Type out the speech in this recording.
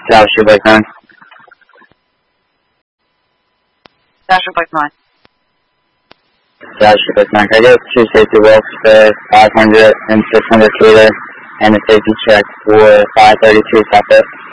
Joshua Bike 9. Joshua Bike 9. Joshua Bike 9. Can I get 2 safety walks for 500 and 600 feet and a safety check for 532 South